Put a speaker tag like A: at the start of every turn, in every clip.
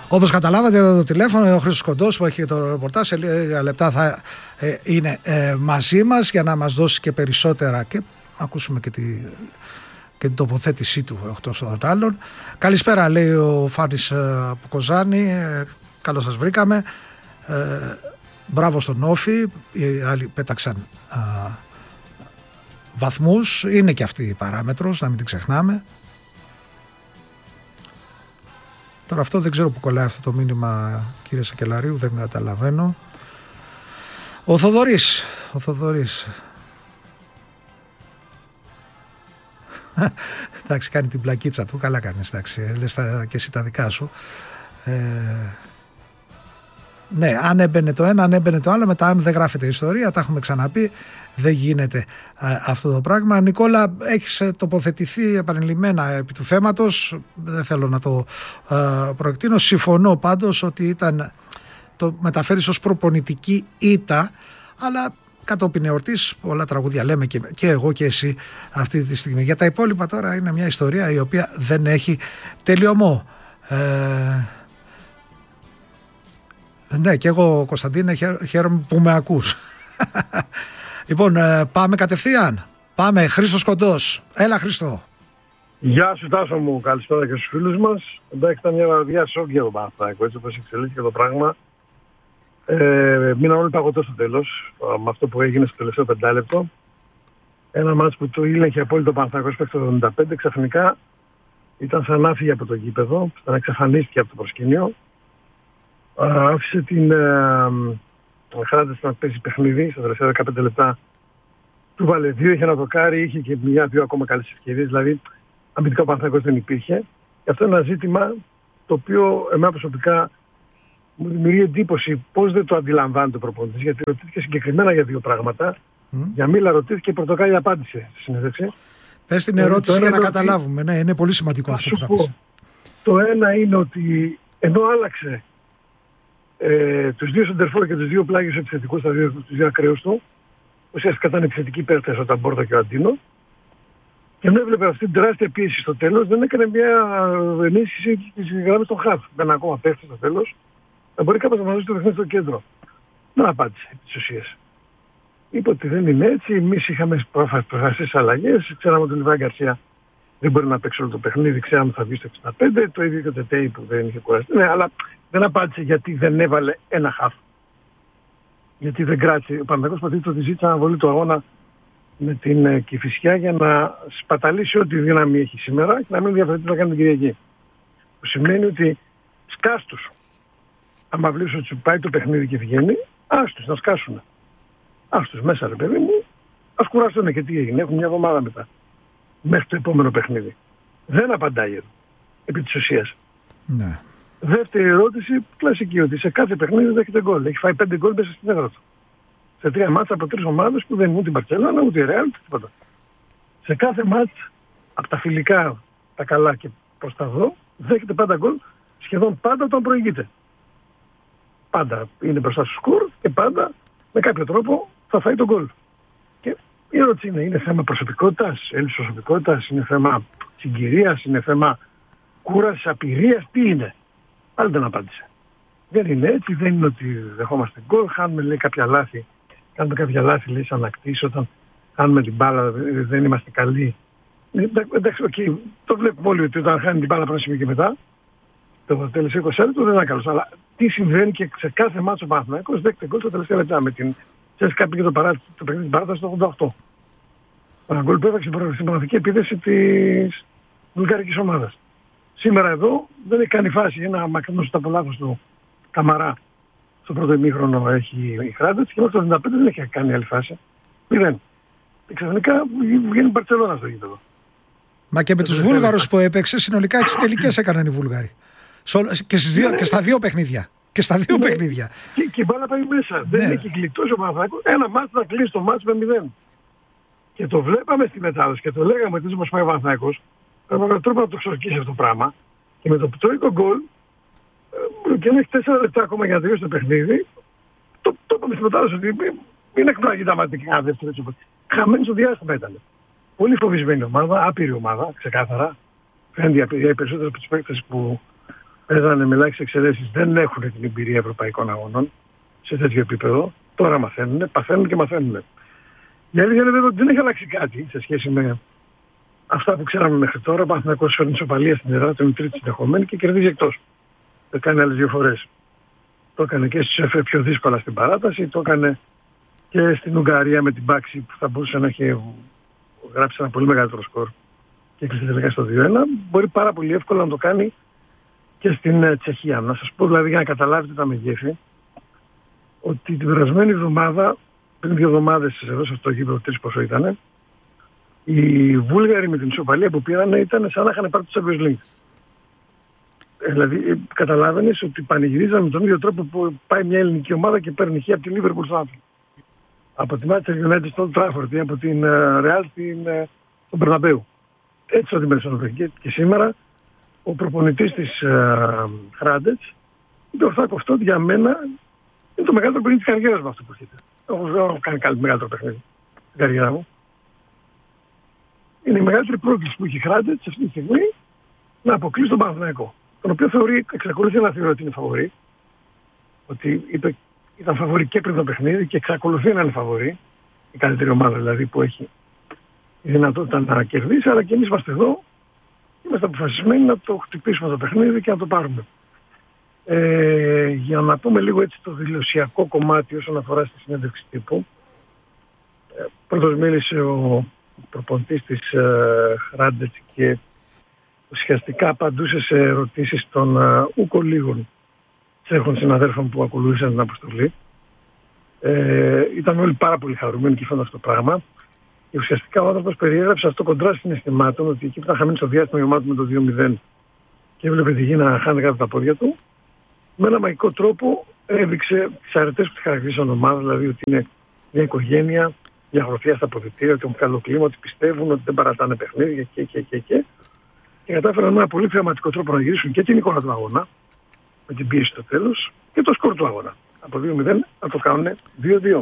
A: Όπως καταλάβατε, το τηλέφωνο, ο Χρήστος Κοντός που έχει το ρεπορτάζ, σε λίγα λεπτά θα είναι μαζί μας για να μας δώσει και περισσότερα και να ακούσουμε και την τοποθέτησή του εκτός των άλλων. Καλησπέρα, λέει ο Φάνης από Κοζάνη. Καλώς σας βρήκαμε. Μπράβο στον Όφη. Οι άλλοι πέταξαν βαθμούς. Είναι και αυτή η παράμετρος, να μην την ξεχνάμε. Τώρα αυτό δεν ξέρω που κολλάει αυτό το μήνυμα, κύριε Σακελαρίου, δεν καταλαβαίνω. Ο Θοδωρής. Εντάξει, κάνει την πλακίτσα του, καλά κάνεις, εντάξει, λες και εσύ τα δικά σου. Ναι, αν έμπαινε το ένα, αν έμπαινε το άλλο, μετά αν δεν γράφεται ιστορία, τα έχουμε ξαναπεί, δεν γίνεται αυτό το πράγμα. Νικόλα, έχεις τοποθετηθεί επανειλημμένα επί του θέματος, δεν θέλω να το προεκτείνω. Συμφωνώ πάντως ότι το μεταφέρεις ως προπονητική ήττα, αλλά κατόπιν εορτής πολλά τραγούδια λέμε και εγώ και εσύ αυτή τη στιγμή. Για τα υπόλοιπα τώρα είναι μια ιστορία η οποία δεν έχει τελειωμό. Ναι, και εγώ, Κωνσταντίνε, χαίρομαι που με ακούς. Λοιπόν, πάμε κατευθείαν. Πάμε, Χρήστος Κοντός. Έλα, Χρήστο.
B: Γεια σου, Τάσο μου. Καλησπέρα και στους φίλους μας. Εντάξει, ήταν μια βαρδιά σοκ για τον Παναθηναϊκό, έτσι όπως εξελίχθηκε το πράγμα. Μείναν όλοι παγωτό στο τέλος, με αυτό που έγινε στο τελευταίο πεντάλεπτο. Ένα μάτς που το ήλεγχε απόλυτο Παναθηναϊκός μέχρι το 75, ξαφνικά ήταν σαν να φύγει από το γήπεδο, σαν να εξαφανίστηκε από το προσκήνιο. Άφησε την Χράντες να παίζει παιχνίδι στα τελευταία 15 λεπτά. Του βάλε 2, είχε ένα δοκάρι, είχε και μια-δύο ακόμα καλές ευκαιρίες. Δηλαδή, αμυντικά ο Παναθηναϊκός δεν υπήρχε. Και αυτό είναι ένα ζήτημα το οποίο εμένα προσωπικά μου δημιουργεί εντύπωση πώς δεν το αντιλαμβάνεται ο προπονητής. Γιατί ρωτήθηκε συγκεκριμένα για δύο πράγματα. Για Μίλα ρωτήθηκε, Πορτοκάλη απάντησε στη συνέντευξη.
A: Πες την ερώτηση για να καταλάβουμε. Ναι, είναι πολύ σημαντικό αυτό που θα πεις.
B: Το ένα είναι ότι ενώ άλλαξε τους δύο σεντερφόρ και τους δύο πλάγιους επιθετικούς, τους δύο ακραίους του, ουσιαστικά ήταν επιθετικοί παίκτες ο Ταμπόρτα και ο Αντίνο, και ενώ έβλεπε αυτή την τεράστια πίεση στο τέλος, δεν έκανε μια ενίσχυση της γραμμής των χαφ. Δεν ακόμα παίχτη στο τέλος, να μπορεί κάποιος να μαζέψει το παιχνίδι στο κέντρο. Δεν απάντησε τις ουσίες. Είπε ότι δεν είναι έτσι. Εμείς είχαμε προφασίσει αλλαγές. Ξέραμε ότι ο Λιβάη Γκαρσία δεν μπορεί να παίξει όλο το παιχνίδι. Ξέραμε ότι θα βγει στο 65. Το ίδιο και ο Τετέι που δεν είχε κουραστεί. Ναι, αλλά δεν απάντησε γιατί δεν έβαλε ένα χαφ. Γιατί δεν κράτησε. Ο Παναθηναϊκός πατήτησε ότι ζήτησε αναβολή του αγώνα με την Κηφισιά για να σπαταλήσει ό,τι δύναμη έχει σήμερα και να μην διαφορετικά να κάνει την Κυριακή. Που σημαίνει ότι σκάστους. Άμα βλέπεις ότι σου πάει το παιχνίδι και βγαίνει, άστους να σκάσουν. Άστους μέσα, ρε παιδί μου, ας κουραστούν. Και τι έγινε, έχουν μια εβδομάδα μετά. Μέχρι το επόμενο παιχνίδι. Δεν απαντάει εδώ, επί της ουσίας.
A: Ναι.
B: Δεύτερη ερώτηση, κλασική, ότι σε κάθε παιχνίδι δέχεται γκολ. Έχει φάει 5 γκολ μέσα στην έδρα του. Σε 3 μάτς από 3 ομάδες που δεν είναι ούτε η Μπαρτσελόνα, ούτε η Ρεάλ, τίποτα. Σε κάθε μάτς, από τα φιλικά, τα καλά και προς τα δω, δέχεται πάντα γκολ, σχεδόν πάντα όταν προηγείται. Πάντα είναι μπροστά στο σκορ και πάντα με κάποιο τρόπο θα φάει τον γκολ. Και η ερώτηση είναι θέμα προσωπικότητας, έλλειψης προσωπικότητας, είναι θέμα συγκυρίας, είναι θέμα κούρασης, απειρίας, τι είναι. Άλλη δεν απάντησε. Δεν είναι έτσι, δεν είναι ότι δεχόμαστε γκολ, χάνουμε λέει κάποια λάθη. Κάνουμε κάποια λάθη, λέει, σαν ακτής, όταν χάνουμε την μπάλα δεν είμαστε καλοί. Εντάξει, okay, το βλέπουμε όλοι ότι όταν χάνει την μπάλα από ένα σημείο και μετά, το τελευταίο 20 λεπτό δεν είναι καλός. Αλλά τι συμβαίνει και σε κάθε μάτσο ο Παναθηναϊκός δέχεται γκολ στα τελευταία λεπτά. Με την Τσέσκα πήγε το παιχνίδι την παράταση στο 88. Ένα γκολ που έφταξε στην πραγματική επίθεση της βουλγαρικής ομάδας. Σήμερα εδώ δεν έχει κάνει φάση. Ένα μακρινό στο από λάθος του Καμαρά στο πρώτο ημίχρονο έχει η Χράντετς και μέχρι το 95 δεν έχει κάνει άλλη φάση. 0. Και ξαφνικά βγαίνει η Μπαρτσελόνα στο γήπεδο.
A: Μα και με τους Βούλγαρους που έπαιξε, συνολικά 6 τελικές έκαναν οι Βούλγαροι. Και στα δύο παιχνίδια. Και στα δύο παιχνίδια.
B: Και η μπάλα πάει μέσα. Ναι. Δεν έχει γλιτώσει ο Παναθηναϊκός. Ένα μάτς να κλείσει το μάτς με 0. Και το βλέπαμε στη μετάδοση και το λέγαμε ότι όπως πάει ο Παναθηναϊκός, πρέπει να το ξορκίσει αυτό το πράγμα. Και με το πτώικο γκολ, και να έχει 4 λεπτά ακόμα για να τελειώσει το παιχνίδι, το είπαμε στη μετάδοση ότι μην εκπλάγει τα μάτια και ένα δεύτερο έτσι. Χαμένη στο διάστημα ήταν. Πολύ φοβισμένη ομάδα, άπειρη ομάδα, ξεκάθαρα. Φαίνεται οι περισσότεροι από τους παίκτες που παίζανε με ελάχιστες εξαιρέσεις, δεν έχουν την εμπειρία ευρωπαϊκών αγώνων σε τέτοιο επίπεδο. Τώρα μαθαίνουν, παθαίνουν και μαθαίνουν. Η αλήθεια είναι βέβαια ότι δεν έχει αλλάξει κάτι σε σχέση με αυτά που ξέραμε μέχρι τώρα. Ο Παναθηναϊκός φέρνει ισοπαλία στην Ελλάδα, τον τρίτη συνεχομένη και κερδίζει εκτός. Το κάνει άλλες 2 φορές. Το έκανε και στις ΕΦΕ πιο δύσκολα στην παράταση, το έκανε και στην Ουγγαρία με την Πάξη που θα μπορούσε να έχει γράψει ένα πολύ μεγαλύτερο σκορ και έκλεισε τελικά στο 2-1. Μπορεί πάρα πολύ εύκολα να το κάνει και στην Τσεχία. Να σας πω δηλαδή για να καταλάβετε τα μεγέθη, ότι την περασμένη εβδομάδα, πριν 2 εβδομάδες εδώ σε αυτό το γήπεδο 3 πόσο ήταν, οι Βούλγαροι με την ισοπαλία που πήραν ήταν σαν να είχαν πάρει το Champions League. Δηλαδή καταλάβαινες ότι πανηγυρίζαν με τον ίδιο τρόπο που πάει μια ελληνική ομάδα και παίρνει χ από τη Liverpool στο Άπλο. Από τη Manchester United στο Old Trafford ή από την Real στον Μπερναμπέου. Έτσι το αντιμετωπίζουν. Και σήμερα ο προπονητής της Χράντετς είπε ορθά αυτό για μένα είναι το μεγαλύτερο παιχνίδι της καριέρας μου αυτό που έχετε. Δεν έχω κάνει κάτι μεγαλύτερο παιχνίδι στην καριέρα μου. Είναι η μεγαλύτερη πρόκληση που έχει η Χράντετς αυτή τη στιγμή να αποκλείσει τον Παναθηναϊκό. Τον οποίο εξακολουθεί να θεωρεί ότι είναι φαβορί. Ότι ήταν φαβορί και πριν το παιχνίδι και εξακολουθεί να είναι φαβορί. Η καλύτερη ομάδα δηλαδή που έχει η δυνατότητα να κερδίσει. Αλλά και εμείς είμαστε εδώ. Είμαστε αποφασισμένοι να το χτυπήσουμε το παιχνίδι και να το πάρουμε. Για να πούμε λίγο έτσι το δηλωσιακό κομμάτι όσον αφορά στη συνέντευξη τύπου. Πρώτος μίλησε ο προπονητής της Χράντετς και ουσιαστικά απαντούσε σε ερωτήσεις των ούκο λίγων τσέχων συναδέλφων που ακολούθησαν την αποστολή. Ήταν όλοι πάρα πολύ χαρούμενοι και φαίνονταν αυτό το πράγμα. Και ουσιαστικά ο άνθρωπος περιέγραψε αυτό κοντρά συναισθημάτων ότι εκεί που ήταν χαμένη στο διάστημα η ομάδα με το 2-0 και έβλεπε τη γη να χάνει κάτω από τα πόδια του, με ένα μαγικό τρόπο έδειξε τις αρετές που τη χαρακτηρίζουν ομάδα, δηλαδή ότι είναι μια οικογένεια, μια γροθιά στα αποδυτήρια, ότι έχουν καλό κλίμα, ότι πιστεύουν ότι δεν παρατάνε παιχνίδια και κατάφεραν με ένα πολύ θεαματικό τρόπο να γυρίσουν και την εικόνα του αγώνα, με την πίεση στο τέλος, και το σκορ του αγώνα. Από 2-0 να το κάνουν 2-2.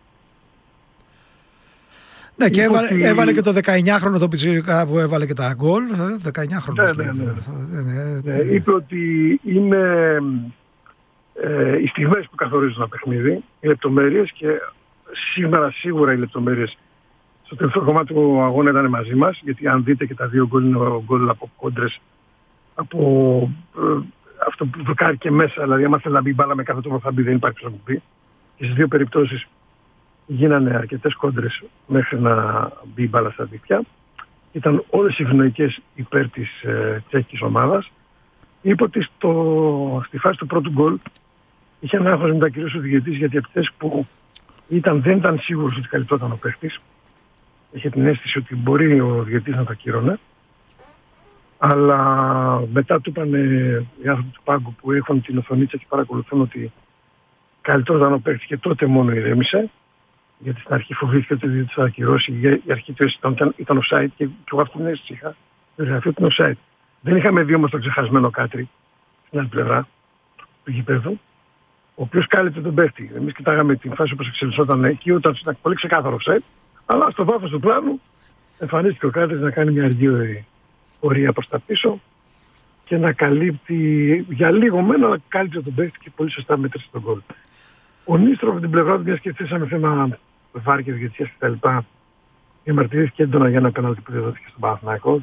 A: Ναι, και έβαλε και το 19χρονο το πιτσίρικα που έβαλε και τα γκολ. 19χρονο.
B: Ναι. Είπε ότι είναι οι στιγμές που καθορίζουν ένα παιχνίδι, οι λεπτομέρειες, και σήμερα σίγουρα οι λεπτομέρειες στο τελευταίο κομμάτι του αγώνα ήταν μαζί μας, γιατί αν δείτε και τα 2 γκολ είναι γκολ από κόντρες, από αυτό που δοκάρει και μέσα, δηλαδή άμα θέλει να μπει μπάλα με κάθε τρόπο θα μπει, δεν υπάρχει να μπει. Και στις 2 περιπτώσεις γίνανε αρκετές κόντρες μέχρι να μπει μπάλα στα δίκτυα. Ήταν όλες ευνοϊκές υπέρ της τσέχικης ομάδας. Είπε ότι στη φάση του πρώτου γκολ είχε ένα άγχος μετά κυρίως ο διαιτητής, γιατί από τις που δεν ήταν σίγουρος ότι καλυπτόταν ο παίχτης. Είχε την αίσθηση ότι μπορεί ο διαιτητής να το ακύρωνε. Αλλά μετά του είπαν οι άνθρωποι του πάγκου που έχουν την οθονίτσα και παρακολουθούν ότι καλυπτόταν ο παίχτης, και τότε μόνο ηρέμησε. Γιατί στην αρχή φοβήθηκε ότι δεν θα ακυρώσει. Η αρχή του ήταν offside και εγώ αυτή την αίσθηση είχα. Δηλαδή ήταν offside. Δεν είχαμε δει όμως τον ξεχασμένο Κάτρι στην άλλη πλευρά του γηπέδου, ο οποίος κάλυπτε τον παίχτη. Εμείς κοιτάγαμε την φάση όπως εξελισσόταν εκεί, όταν ήταν πολύ ξεκάθαρο offside, αλλά στο βάθος του πλάνου εμφανίστηκε ο Κάτρι να κάνει μια αργή πορεία προς τα πίσω και να καλύπτει για λίγο μένα, να κάλυψε τον παίχτη και πολύ σωστά μέτρησε τον γκολ. Ο Νίστροφ από την πλευρά του, μια και θέσαμε θέμα βάρ και διαιτησίας κτλ. Διαμαρτυρήθηκε έντονα για ένα πέναλτι που δόθηκε στον Παναθηναϊκό.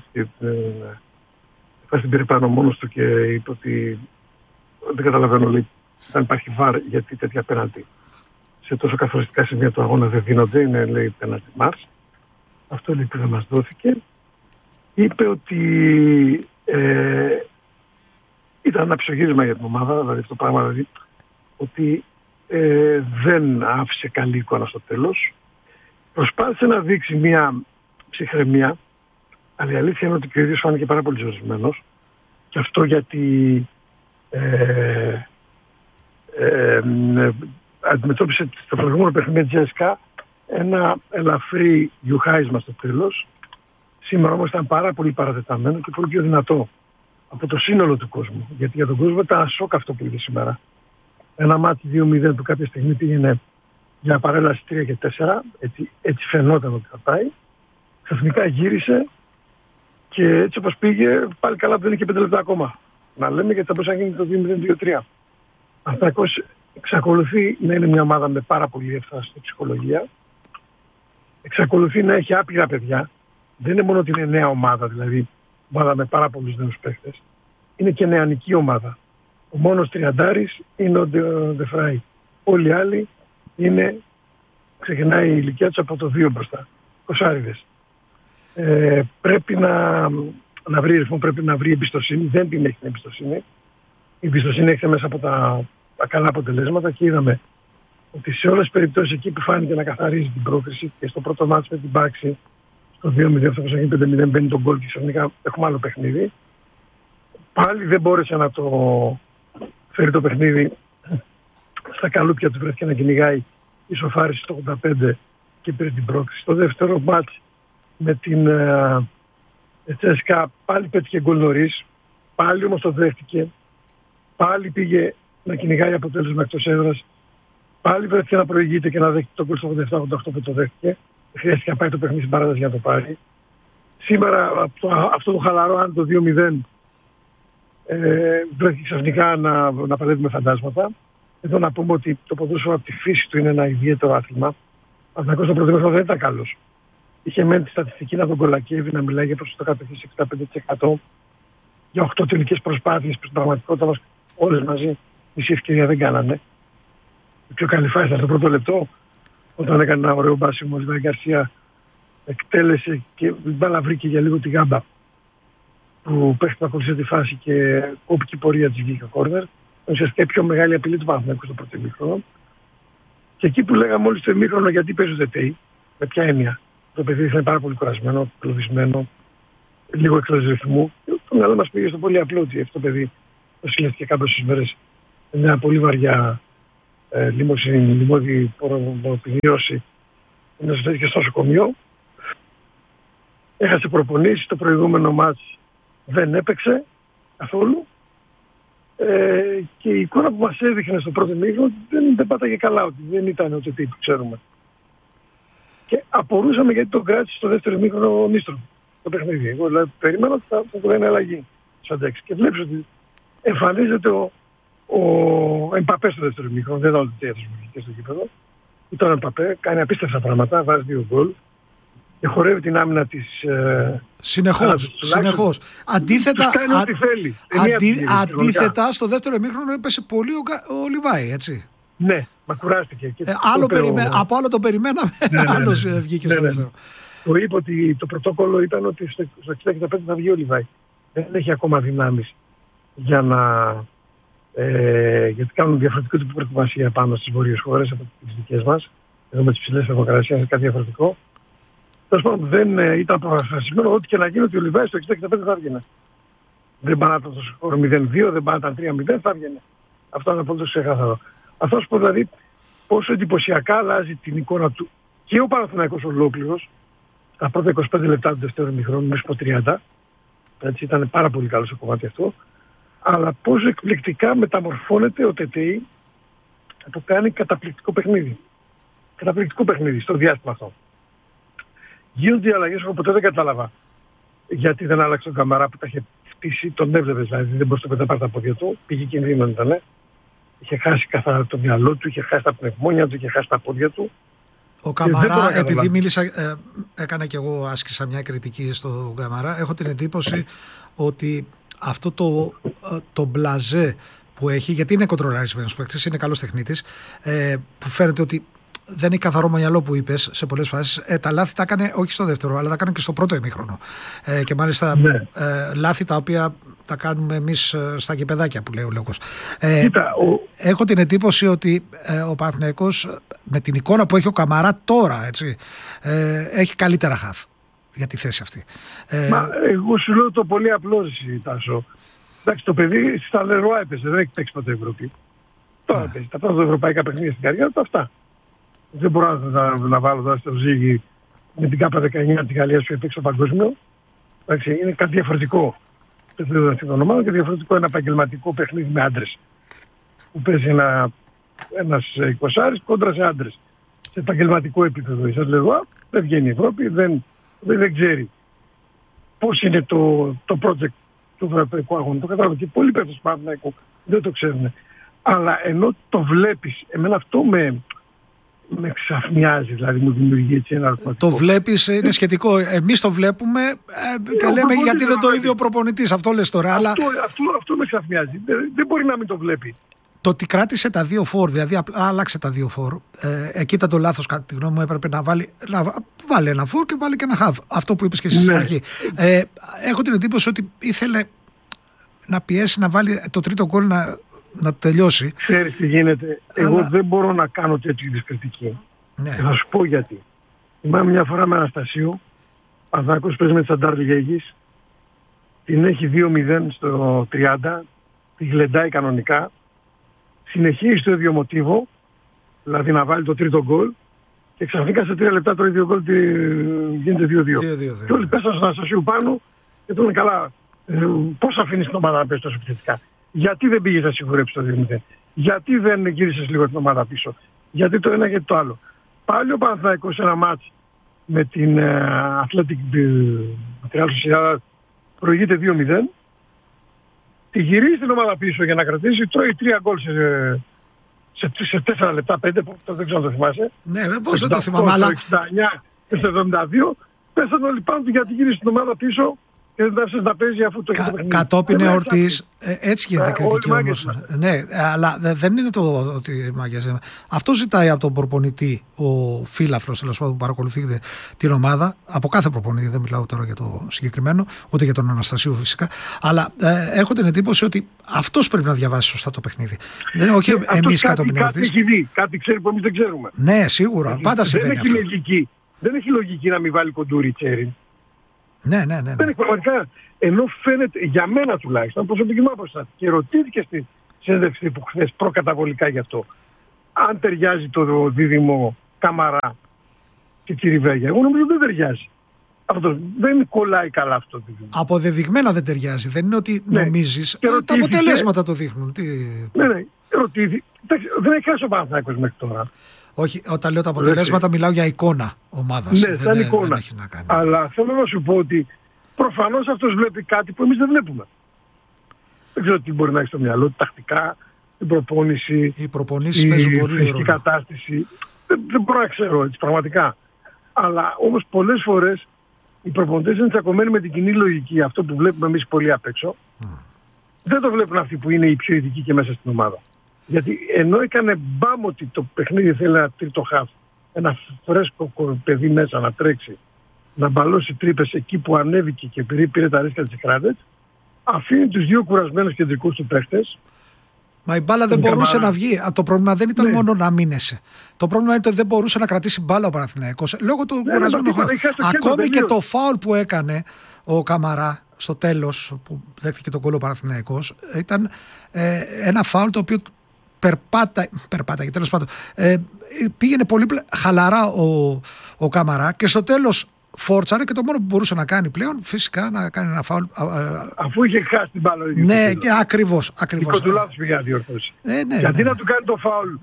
B: Την πήρε πάνω μόνος του και είπε ότι δεν καταλαβαίνω, λέει, αν υπάρχει βάρ, γιατί τέτοια πέναλτι σε τόσο καθοριστικά σημεία του αγώνα δεν δίνονται. Είναι, λέει, πέναλτι μάρς. Αυτό, λέει, που δεν μας δόθηκε. Είπε ότι ήταν ένα ψωγύρισμα για την ομάδα, δηλαδή αυτό το πράγμα, δηλαδή, ότι δεν άφησε καλή εικόνα στο τέλος. Προσπάθησε να δείξει μια ψυχραιμία, αλλά η αλήθεια είναι ότι και ο ίδιος φάνηκε πάρα πολύ ζορισμένος. Και αυτό γιατί αντιμετώπισε στο προηγούμενο παιχνίδι Τζέσκα ένα ελαφρύ γιουχάισμα στο τέλος. Σήμερα όμως ήταν πάρα πολύ παρατεταμένο και πολύ πιο δυνατό από το σύνολο του κόσμου. Γιατί για τον κόσμο ήταν σοκ αυτό που είδε σήμερα. Ένα μάτι 2-0 που κάποια στιγμή πήγαινε για παρέλαση 3 και 4, έτσι φαινόταν ότι θα πάει. Ξαφνικά γύρισε και έτσι όπως πήγε, πάλι καλά που δεν είχε 5 λεπτά ακόμα να λέμε, γιατί θα μπορούσε να γίνει το 2-0-2-3. Ο Παναθηναϊκός εξακολουθεί να είναι μια ομάδα με πάρα πολύ εύθραυστη ψυχολογία. Εξακολουθεί να έχει άπειρα παιδιά. Δεν είναι μόνο ότι είναι νέα ομάδα, δηλαδή ομάδα με πάρα πολλούς νέους παίχτες. Είναι και νεανική ομάδα. Ο μόνος τριαντάρης είναι ο Ντεφράι. Όλοι οι άλλοι ξεκινάει η ηλικία τους από το 2 μπροστά. Κοσάριδες. Πρέπει να βρει ρυθμό, πρέπει να βρει εμπιστοσύνη. Δεν την έχει την εμπιστοσύνη. Η εμπιστοσύνη έρχεται μέσα από τα καλά αποτελέσματα και είδαμε ότι σε όλες τις περιπτώσεις εκεί που φάνηκε να καθαρίζει την πρόκριση και στο πρώτο μάτσο με την Πάξη, στο 2-0, αυτό που θα γίνει 5-0, μπαίνει τον γκολ και ξαφνικά έχουμε άλλο παιχνίδι. Πάλι δεν μπόρεσε να το φέρει το παιχνίδι στα καλούπια του, βρέθηκε να κυνηγάει, ισοφάρισε στο 85 και πήρε την πρόκριση. Στο δεύτερο μάτς με την Τσέσκα πάλι πέτυχε γκολ νωρίς, πάλι όμως το δέχτηκε, πάλι πήγε να κυνηγάει αποτέλεσμα εκτός έδρας, πάλι βρέθηκε να προηγείται και να δέχεται τον γκολ στο 87-88 που το δέχτηκε. Χρειάστηκε να πάει το παιχνίδι στην παράταση για να το πάρει. Σήμερα αυτό το χαλαρό, αν το 2-0, βρέθηκε ξαφνικά να παλεύει με φαντάσματα. Εδώ να πούμε ότι το ποδόσφαιρο από τη φύση του είναι ένα ιδιαίτερο άθλημα. Ο Παναθηναϊκός στο πρώτο δεν ήταν καλός. Είχε μένει τη στατιστική να τον κολακεύει, να μιλάει για ποσοστό κατοχής 65%. Για 8 τελικές προσπάθειες, που στην πραγματικότητα μας όλες μαζί μισή ευκαιρία δεν κάνανε. Η πιο καλή φάση ήταν στο πρώτο λεπτό, όταν έκανε ένα ωραίο μπάσιμο, ο Λιβάη Γκαρσία εκτέλεσε και η μπάλα βρήκε για λίγο τη γάμπα που παίχτη να ακολουθήσει τη φάση και κόπηκε η πορεία της βγήκε ο κόρνερ. Ουσιαστικά η πιο μεγάλη απειλή του Παναθηναϊκού στο πρώτο ημίχρονο. Και εκεί που λέγαμε όλοι στο ημίχρονο γιατί παίζει ο ΔΕΤΕΙ, με ποια έννοια. Το παιδί είναι πάρα πολύ κουρασμένο, κλωβισμένο, λίγο εκτός ρυθμού. Το μυαλό μας πήγε στο πολύ απλό ότι αυτό το παιδί το συλλέχθηκε κάποιες μέρες μια πολύ βαριά λιμώδη ποροπηδίωση, να ζητήθηκε στο νοσοκομείο. Έχασε προπονήσεις, το προηγούμενο μάτς δεν έπαιξε καθόλου. Και η εικόνα που μας έδειχνε στο πρώτο ημίχρονο δεν πάταγε καλά, ότι δεν ήταν ό,τι που ξέρουμε. Και απορούσαμε γιατί τον κράτησε στο δεύτερο ημίχρονο ο Νίστρο το παιχνίδι. Εγώ δηλαδή περίμενα ότι θα το λένε αλλαγή στους αντέξεις. Και βλέπεις ότι εμφανίζεται ο Εμπαπέ στο δεύτερο ημίχρονο, δεν ήταν ότι έδωσε στο γήπεδο. Ήταν ο Εμπαπέ, κάνει απίστευτα πράγματα, βάζει 2 γκολ και χορεύει την άμυνα της.
A: Συνεχώς. Αντίθετα, στο δεύτερο ημίχρονο έπεσε πολύ ο Λιβάη, έτσι.
B: Ναι, μα κουράστηκε.
A: Από άλλο το περιμέναμε, άλλος βγήκε στο δεύτερο.
B: Το είπε ότι το πρωτόκολλο ήταν ότι στο 65 θα βγει ο Λιβάη. Δεν έχει ακόμα δυνάμεις για να. Γιατί κάνουν διαφορετικό τύπο προετοιμασία πάνω στις βόρειες χώρες από τις δικές μας. Εδώ με τις ψηλές θερμοκρασίες είναι κάτι διαφορετικό. Τέλος πάντων, δεν ήταν αποφασισμένο ότι και να γίνει ότι ο Λιβάη στο 65 θα έβγαινε. Δεν πάνε να ήταν στο σκορ 0-2, δεν πάνε να ήταν 3-0, θα έβγαινε. Αυτό είναι απολύτως ξεκάθαρο. Αυτό σου πω δηλαδή πόσο εντυπωσιακά αλλάζει την εικόνα του και ο Παναθηναϊκός ολόκληρος τα πρώτα 25 λεπτά του δεύτερου ημιχρόνου μέχρι το 30. Έτσι ήταν πάρα πολύ καλό στο κομμάτι αυτό. Αλλά πόσο εκπληκτικά μεταμορφώνεται ο ΤΕΤΕΙ να το κάνει καταπληκτικό παιχνίδι. Καταπληκτικό παιχνίδι στο διάστημα αυτό. Γίνονται οι αλλαγές, εγώ ποτέ δεν κατάλαβα γιατί δεν άλλαξε τον Καμαρά που τα είχε χτίσει, τον έβλεπε δηλαδή, δεν μπορούσε να πάρει τα πόδια του, πήγε κινδύνο ήταν. Είχε χάσει καθαρά το μυαλό του, είχε χάσει τα πνευμόνια του, είχε χάσει τα πόδια του.
A: Ο Καμαρά, επειδή μίλησα, έκανα και εγώ, άσκησα μια κριτική στον Καμαρά, έχω την εντύπωση ότι αυτό το μπλαζέ που έχει, γιατί είναι κοντρολαρισμένος παίκτης, είναι καλός τεχνίτης, που φαίνεται ότι δεν είναι καθαρό μυαλό που είπες σε πολλές φάσεις. Τα λάθη τα έκανε όχι στο δεύτερο, αλλά τα έκανε και στο πρώτο ημίχρονο. Και μάλιστα λάθη τα οποία τα κάνουμε εμείς στα γηπεδάκια που λέει ο λόγος. Έχω την εντύπωση ότι ο Παναθηναϊκός με την εικόνα που έχει ο Καμαρά τώρα, έτσι, έχει καλύτερα χαφ για τη θέση αυτή.
B: Εγώ σου λέω το πολύ απλό, Τάσο. Εντάξει, το παιδί στα Λερουά έπαιζε, δεν έχει παίξει ποτέ Ευρώπη. Τώρα παίζει τα πρώτα ευρωπαϊκά παιχνίδια στην καριέρα του, αυτά. Δεν μπορώ να βάλω τώρα στο ζύγι με την ΚΑΠΑ 19 τη Γαλλία που έπαιξε στο παγκόσμιο. Εντάξει, είναι κάτι διαφορετικό το επίπεδο αυτήν ομάδα και διαφορετικό ένα επαγγελματικό παιχνίδι με άντρες. Που παίζει ένας 20 κόντρα σε άντρες. Σε επαγγελματικό επίπεδο. Η Λερουά δεν βγαίνει η Ευρώπη, δεν ξέρει πώς είναι το project του ευρωπαϊκού αγώνα. Το κατάλαβα και πολλοί παίκτες του Παναθηναϊκού δεν το ξέρουν. Αλλά ενώ το βλέπεις, εμένα αυτό με ξαφνιάζει, δηλαδή μου δημιουργεί έτσι ένα ερωτηματικό.
A: Το βλέπεις, είναι σχετικό. Εμείς το βλέπουμε και λέμε γιατί δεν το ίδιο ο προπονητής. Αυτό λες τώρα.
B: Αυτό με ξαφνιάζει. Δεν μπορεί να μην το βλέπει.
A: Το ότι κράτησε τα 2 φορ, δηλαδή άλλαξε τα 2 φορ, εκεί ήταν το λάθος κατά τη γνώμη μου. Έπρεπε να βάλει ένα φορ και βάλει και ένα half. Αυτό που είπες και εσύ στην αρχή. Έχω την εντύπωση ότι ήθελε να πιέσει να βάλει το τρίτο γκολ να τελειώσει.
B: Ξέρεις τι γίνεται. Εγώ δεν μπορώ να κάνω τέτοιου είδους κριτική. Ναι. Και θα σου πω γιατί. Θυμάμαι μια φορά με Αναστασίου, Παναθηναϊκός παίζει με τη Σαντάρ Γέγης, την έχει 2-0 στο 30, τη γλεντάει κανονικά, συνεχίζει το ίδιο μοτίβο, δηλαδή να βάλει το τρίτο γκολ, και ξαφνικά σε 3 λεπτά το ίδιο γκολ γίνεται 2-2. Και όλοι πέσαν στον Αναστασίου πάνω και του λένε καλά, πώς αφήνεις την ομάδα να πέσει τόσο επιθετικά. Γιατί δεν πήγες να σιγουρέψεις το 2-0. Γιατί δεν γύρισες λίγο την ομάδα πίσω. Γιατί το ένα γιατί το άλλο. Πάλι ο Παναθηναϊκός σε ένα μάτς με την Athletic Sociedad προηγείται 2-0. Τη γυρίζει την ομάδα πίσω για να κρατήσει. Τρώει 3 γκολ σε 4 λεπτά, 5. Δεν ξέρω αν το θυμάσαι.
A: Ναι, πώς δεν το θυμάμαι. Αλλά...
B: 69 και σε 72. Πέσαν όλοι πάνω του γιατί γύρισε την ομάδα πίσω. Και δεν άφησες να παίζει αφού το έχει
A: κατόπιν εορτής, έτσι γίνεται κριτική όμως. Ναι, αλλά δεν είναι το ότι μάγες. Αυτό ζητάει από τον προπονητή ο φίλαθλος, τέλος πάντων, που παρακολουθεί την ομάδα. Από κάθε προπονητή, δεν μιλάω τώρα για το συγκεκριμένο, ούτε για τον Αναστασίου φυσικά. Αλλά έχω την εντύπωση ότι αυτός πρέπει να διαβάσει σωστά το παιχνίδι. Δεν είναι όχι εμείς κατόπιν εορτής.
B: Κάτι έχει δει, κάτι ξέρει που εμείς δεν ξέρουμε.
A: Ναι, σίγουρα. Πάντα συμβαίνει αυτό.
B: Δεν έχει λογική να μην βάλει κοντούρι Τσέριν.
A: Ναι.
B: Δεν έχει πραγματικά. Ενώ φαίνεται, για μένα τουλάχιστον, προσωπική μου άποψη, και ρωτήθηκε στη συνέντευξη που χθες προκαταβολικά γι' αυτό, αν ταιριάζει το δίδυμο Καμαρά και Κιριβέγια. Εγώ νομίζω δεν ταιριάζει. Αυτό δεν κολλάει καλά αυτό το δίδυμο.
A: Αποδεδειγμένα δεν ταιριάζει. Δεν είναι ότι νομίζεις. Τα αποτελέσματα το δείχνουν.
B: Ναι. Ρωτήθηκε. Δεν έχει χάσει ο Παναθηναϊκός μέχρι τώρα.
A: Όχι, όταν λέω τα αποτελέσματα μιλάω για εικόνα ομάδας.
B: Ναι, σαν εικόνα.
A: Δεν έχει να κάνει.
B: Αλλά θέλω να σου πω ότι προφανώς αυτός βλέπει κάτι που εμείς δεν βλέπουμε. Δεν ξέρω τι μπορεί να έχει στο μυαλό, τη τακτικά, την προπόνηση,
A: οι προπονήσεις παίζουν πολύ ρόλο.
B: Η κατάσταση. Δεν μπορώ να ξέρω έτσι πραγματικά. Αλλά όμως πολλές φορές οι προπονητές είναι τσακωμένοι με την κοινή λογική. Αυτό που βλέπουμε εμείς πολύ απ' έξω. Δεν το βλέπουν αυτοί που είναι οι πιο ειδικοί και μέσα στην ομάδα. Γιατί ενώ έκανε μπάμ ότι το παιχνίδι θέλει ένα τρίτο χαφ, ένα φρέσκο παιδί μέσα να τρέξει, να μπαλώσει τρύπες εκεί που ανέβηκε και επειδή πήρε τα ρίσκα της Κράντετς, αφήνει τους 2 κουρασμένους κεντρικούς του παίχτες.
A: Μα η μπάλα δεν μπορούσε να βγει. Το πρόβλημα δεν ήταν μόνο να μείνεσαι. Το πρόβλημα είναι ότι δεν μπορούσε να κρατήσει μπάλα ο Παναθηναϊκός λόγω του κουρασμένου χαφ. Ακόμη και το φάουλ που έκανε ο Καμαρά στο τέλος, που δέχτηκε τον γκολ ο Παναθηναϊκός, ήταν ένα φάουλ το οποίο περπάταγε τέλος πάντων. Πήγαινε πολύ χαλαρά ο Καμαρά και στο τέλος φόρτσαρε και το μόνο που μπορούσε να κάνει πλέον φυσικά να κάνει ένα φάουλ.
B: Αφού είχε χάσει την μπάλα.
A: Ναι, και ακριβώς.
B: Του λάθος πήγε να διορθώσει. Γιατί να του κάνει το φάουλ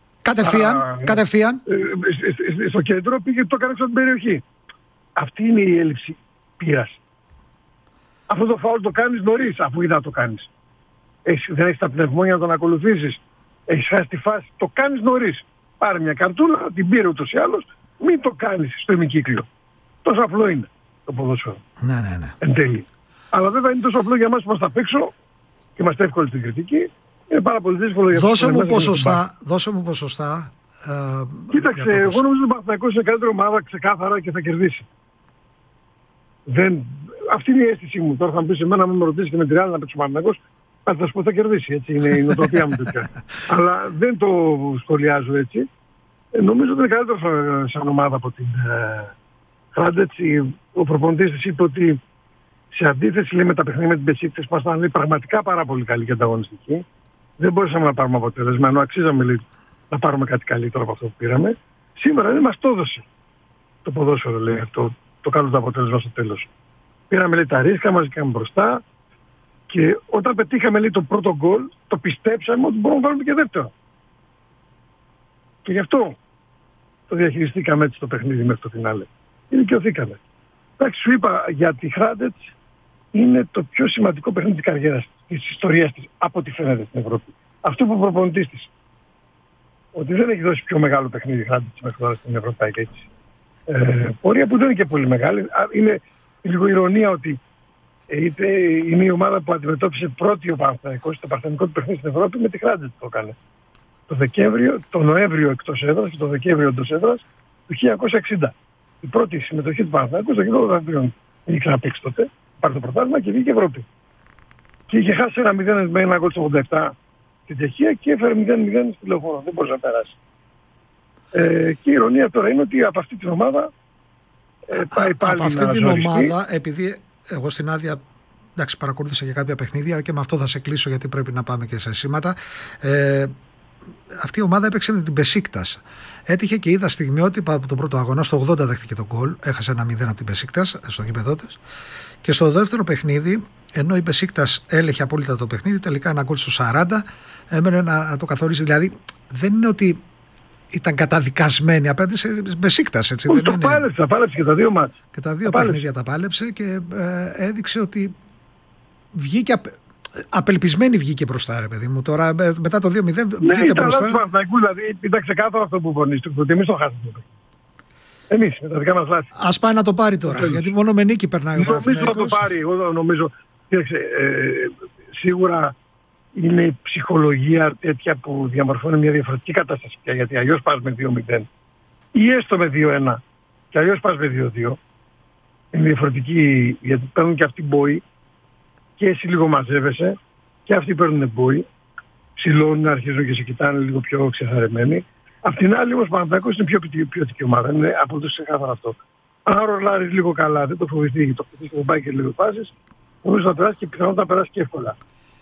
A: κατευθείαν.
B: Στο κέντρο πήγε το έκανε στην περιοχή. Αυτή είναι η έλλειψη πείρας. Αυτό το φάουλ το κάνεις νωρίς, αφού είδα να το κάνεις. Δεν έχεις τα πνευμόνια να τον ακολουθήσεις. Έχεις χάσει τη φάση, το κάνεις νωρίς. Πάρε μια καρτούλα, την πήρε ούτως ή άλλως, μην το κάνεις στο ημικύκλιο. Τόσο απλό είναι το ποδόσφαιρο.
A: Ναι.
B: Εν τέλει. Αλλά βέβαια είναι τόσο απλό για εμάς που είμαστε απ' έξω και είμαστε εύκολοι στην κριτική. Είναι πάρα πολύ δύσκολο για
A: Δώσε μου ποσοστά.
B: Κοίταξε, εγώ νομίζω ότι ο Παναθηναϊκός είναι καλύτερη ομάδα ξεκάθαρα και θα κερδίσει. Αυτή είναι η αίσθησή μου. Τώρα θα μου πεις εμένα, αν με ρωτήσεις και με τριάδα να παίξει ο Παναθηναϊκός, θα σου πω θα κερδίσει. Έτσι είναι η νοοτροπία μου τέτοια. Αλλά δεν το σχολιάζω έτσι. Νομίζω ότι είναι καλύτερο σαν ομάδα από την Κράντετς. Ο προπονητής της είπε ότι σε αντίθεση με τα παιχνίδια με την Μπεσίκτες που ήμασταν πραγματικά πάρα πολύ καλή και ανταγωνιστική, δεν μπορούσαμε να πάρουμε αποτέλεσμα, ενώ αξίζαμε να πάρουμε κάτι καλύτερο από αυτό που πήραμε. Σήμερα δεν μας το έδωσε το ποδόσφαιρο, λέει αυτό, το καλό το αποτέλεσμα στο τέλος. Πήραμε τα ρίσκα, μας βγήκαμε μπροστά και όταν πετύχαμε το πρώτο γκολ, το πιστέψαμε ότι μπορούμε να βάλουμε και δεύτερο. Και γι' αυτό το διαχειριστήκαμε έτσι το παιχνίδι μέχρι το φινάλε. Δικαιωθήκαμε. Εντάξει, σου είπα για τη Κράντετς, είναι το πιο σημαντικό παιχνίδι της καριέρας της ιστορίας της, από ό,τι φαίνεται στην Ευρώπη. Αυτό που ο προπονητής της. Ότι δεν έχει δώσει πιο μεγάλο παιχνίδι Χράντιτς μέχρι τώρα στην Ευρωπαϊκή πορεία, που δεν είναι και πολύ μεγάλη. Είναι λίγο ηρωνία ότι είναι η ομάδα που αντιμετώπισε πρώτη ο Παναθηναϊκός στο παρθενικό του παιχνίδι στην Ευρώπη, με τη Χράντιτς το έκανε. Το Νοέμβριο εκτός έδρας και το Δεκέμβριο εντός έδρας του 1960. Η πρώτη συμμετοχή του Παναθηναϊκού στο γήπεδο των Δανδύων. Δεν ήξερα να παίξει τότε, πάρει το πρωτάθλημα και βγήκε Ευρώπη. Και είχε χάσει 1-0 με ένα γκολ στο 87 στην Τσεχία και έφερε 0-0 στη Λεωφόρο. Δεν μπορούσε να περάσει. Και η ηρωνία τώρα είναι ότι από αυτή την ομάδα πάει πάλι. Από αυτή την ομάδα,
A: επειδή εγώ στην άδεια παρακολούθησα και κάποια παιχνίδια και με αυτό θα σε κλείσω γιατί πρέπει να πάμε και σε σήματα. Αυτή η ομάδα έπαιξε με την Μπεσίκτας. Έτυχε και είδα στιγμιότυπα από τον πρώτο αγώνα. Στο 80 δέχτηκε τον γκολ. Έχασε 1-0 από την Μπεσίκτας στο γήπεδό της. Και στο δεύτερο παιχνίδι, ενώ η Μπεσίκτας έλεγχε απόλυτα το παιχνίδι, τελικά ένα γκολ στο 40 έμενε να το καθορίσει. Δηλαδή δεν είναι ότι ήταν καταδικασμένη απέναντι σε Μπεσίκτας.
B: Το πάλεψε και τα δύο μάτς.
A: Και τα δύο παιχνίδια τα πάλεψε και έδειξε ότι βγήκε. Απελπισμένη βγήκε μπροστά, ρε παιδί μου. Τώρα μετά το 2-0 βγήκε μπροστά.
B: Δηλαδή ήταν ξεκάθαρο αυτό που πονείς. Ότι εμείς το χάσαμε. Εμείς με τα δικά μας λάθη.
A: Ας πάει να το πάρει τώρα. Γιατί μόνο με νίκη περνάει ο Παναθηναϊκός.
B: Νομίζω να το πάρει. Εγώ νομίζω. Σίγουρα είναι η ψυχολογία τέτοια που διαμορφώνει μια διαφορετική κατάσταση πια. Γιατί αλλιώς πας με 2-0 ή έστω με 2-1 και αλλιώς πας με 2-2. Είναι διαφορετική γιατί παίρνουν και αυτοί μπόι. Και εσύ λίγο μαζεύεσαι και αυτοί παίρνουν μπόι, ψηλώνουν, αρχίζουν και σε κοιτάνε λίγο πιο ξεθαρεμένοι. Απ' την άλλη όμως ο Παναθηναϊκός είναι πιο ποιοτική ομάδα, είναι απολύτως ξεκάθαρο αυτό. Αν ρολάρεις λίγο καλά, δεν το φοβηθεί, το χτυπήσει το μπάκι και λίγο πάσεις, νομίζω θα περάσει και πιθανότατα θα περάσει και εύκολα.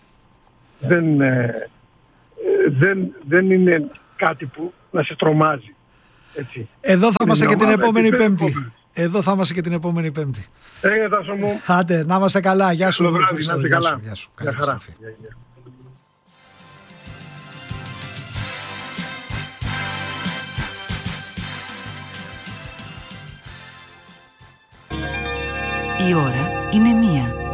B: Δεν είναι κάτι που να σε τρομάζει. Έτσι.
A: Εδώ θα είμαστε και την επόμενη Πέμπτη. Εδώ θα είμαστε και την επόμενη Πέμπτη.
B: Τάσο μου.
A: Άντε, να είμαστε καλά. Γεια σου.
B: Να είστε καλά.
A: Γεια σου. Καλή επιστροφή.
C: Η ώρα είναι 1.